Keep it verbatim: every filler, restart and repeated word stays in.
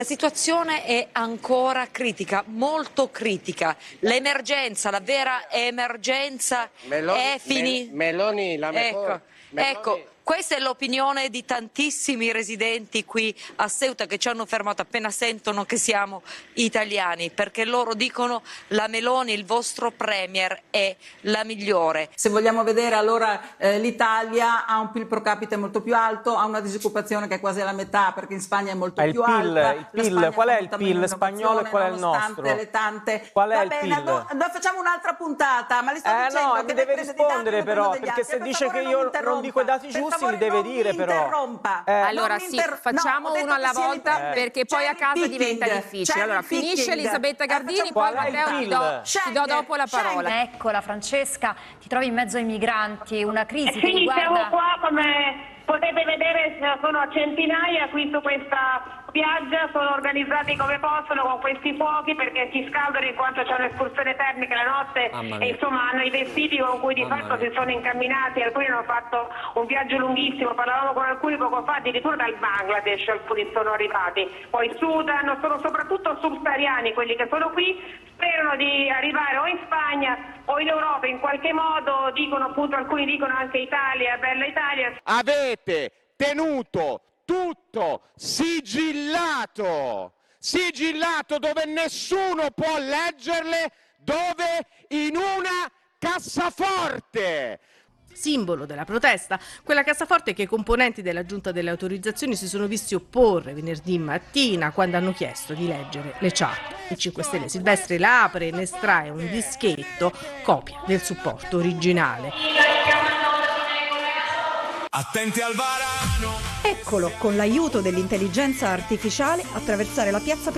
La situazione è ancora critica, molto critica. L'emergenza, la vera emergenza Meloni, è finita. Me, Meloni la mejor. Ecco, Meloni. ecco, questa è l'opinione di tantissimi residenti qui a Ceuta che ci hanno fermato appena sentono che siamo italiani, perché loro dicono la Meloni, il vostro premier, è la migliore. Se vogliamo vedere allora eh, l'Italia ha un P I L pro capite molto più alto, ha una disoccupazione che è quasi la metà perché in Spagna è molto è più il P I L, alta. Il P I L, qual è il P I L spagnolo e qual è il nostro? Le tante... Qual è Va il bene, P I L? no, no, facciamo un'altra puntata, ma le sto Eh dicendo no, che mi lei deve prende rispondere dei dati però, uno degli perché altri. se Per dice favore, che io non non dico i dati per giusti favore, li deve non dire mi però. interrompa. Eh. Allora Non sì, inter... facciamo no, uno alla volta eh. perché poi a casa diventa difficile. Allora finisce Elisabetta Gardini, poi Matteo ti do, ti do dopo la parola. Eccola Francesca, ti trovi in mezzo ai migranti, una crisi che Sì, riguarda... siamo qua come potete vedere, sono a centinaia qui su questa spiaggia, sono organizzati come possono con questi fuochi perché si scaldano in quanto c'è un'escursione termica la notte e insomma hanno i vestiti con cui di Mamma fatto mia. si sono incamminati, alcuni hanno fatto un viaggio lunghissimo, parlavamo con alcuni poco fa, addirittura dal Bangladesh alcuni sono arrivati, poi Sudan, sono soprattutto subsahariani quelli che sono qui, sperano di arrivare o in Spagna o in Europa in qualche modo, dicono appunto, alcuni dicono anche Italia, bella Italia. Avete tenuto tutto sigillato, sigillato dove nessuno può leggerle, dove in una cassaforte. Simbolo della protesta, quella cassaforte che i componenti della giunta delle autorizzazioni si sono visti opporre venerdì mattina quando hanno chiesto di leggere le chat. Il cinque Stelle Silvestri la apre e ne estrae un dischetto, copia del supporto originale. Attenti al varano! Eccolo, con l'aiuto dell'intelligenza artificiale, attraversare la piazza